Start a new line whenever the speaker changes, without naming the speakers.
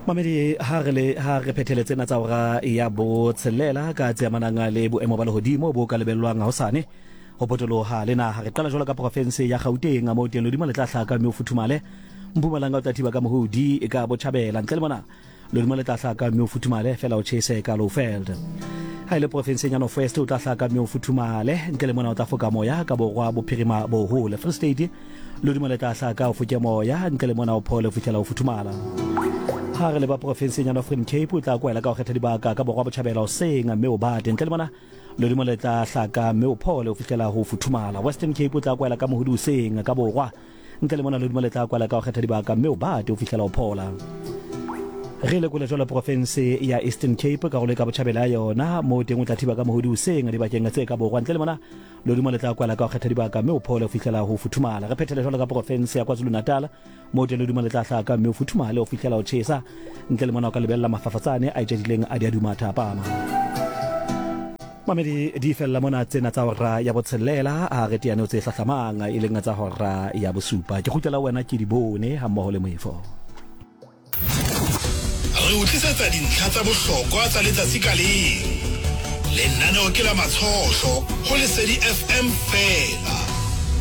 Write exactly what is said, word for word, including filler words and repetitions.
Mamedi ha re le ha re phetheletse na tsa ora ya bo tshelela ka tse mananga le boemo ba lehodimo bo ka lebellwang hosane ho potoloha le na ha re qala jwalo ka province ya Gauteng mo teng lodimo le tla hlaka mme o futhumale Mpumalanga o tla thiba ka mohodi e ka botjhabela ntle le mona lodimo le tla hlaka mme o futhumale fela o chase ka Lowveld ha ile province ya North West o tla hlaka mme o futhumale ntle le mona o tla foka moya ka borwa bophirima bo hole Free State lodimo le tla hlaka o fuke moya ntle le mona o phole o fihlela o futhumala ha re le ba province ya Northern Cape o tla kwela ka ho kgetha dibaka ka borwa botjhabela o senga mme o bate ntle le mona lodimo le tla hlaka mme o phole o fihlela ho futhumala Western Cape o tla kwela ka mohodi o senga ka borwa ntle le mona lodimo le tla kwela ka ho kgetha dibaka mme o bate o fihlela o phola re le kula jwalo province ya Eastern Cape ka go le ka botjhabela yona mo teng o tla thiba ka mohodi o senga dibakeng tse ka borwa ntle le mona lodimo le tla kwela ka ho kgetha dibaka mme o phole o fihlela ho futhumala re phethele jwalo ka province ya KwaZulu Natal mo teng lodimo le tla hlaka mme o futhumale o fihlela o chesa ntle le mona o ka lebella mafafatsane a itjadileng a dia dumata pama Mamedi di fella mona tsena tsa hora ya botshelela a re tiane o tse hlahlamanga e leng tsa hora ya bosupa ke gutlela wena ke di bone ha mmoho le moefo
re utlisetsa dintlha tsa bohlokwa tsa letsatsi ka leng lenaneo ke la matshosho ho Lesedi F M fela.